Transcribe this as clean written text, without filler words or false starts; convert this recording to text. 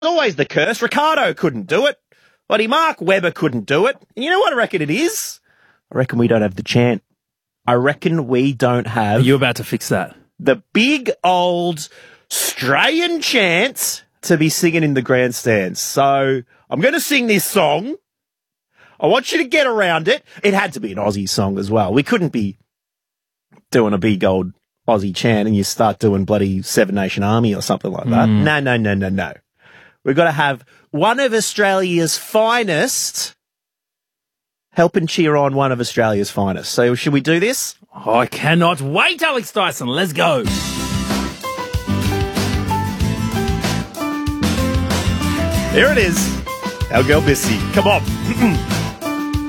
always the curse. Ricardo couldn't do it. Bloody Mark Webber couldn't do it. And you know what I reckon it is? I reckon we don't have the chant. I reckon we don't have... Are you about to fix that? ...the big old Australian chant to be singing in the grandstands. So I'm going to sing this song. I want you to get around it. It had to be an Aussie song as well. We couldn't be doing a big old Aussie chant and you start doing bloody Seven Nation Army or something like that. No. We've got to have one of Australia's finest helping cheer on one of Australia's finest. So should we do this? Oh, I cannot wait, Alex Dyson. Let's go. Here it is. Our girl Missy. Come on.